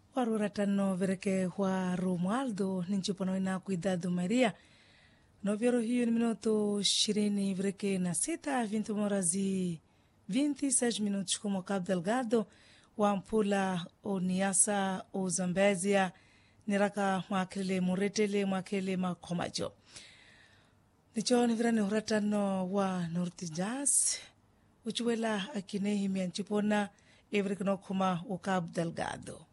Waruratano vereke wa Romualdo ninchuponoina cuidado Maria. Novyero hiyo ni minuto 20 vereke na 20 horas e 26 minutos como Cabo Delgado wa Mpula o Niassa o Zambézia niraka mwakele muretele mwakele makomajo. Nicho ni virane huratano wa Nortijas uchuwela akinehi mianchipona everekno kuma o Cabo Delgado.